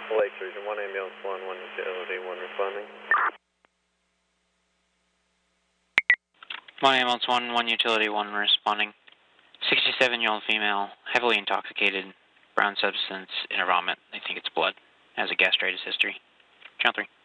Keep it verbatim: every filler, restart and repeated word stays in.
Lake Region one, ambulance one, one utility, one responding. one ambulance one, one utility, one responding. sixty-seven-year-old female, heavily intoxicated, brown substance in her vomit. They think it's blood. Has a gastritis history. Channel three.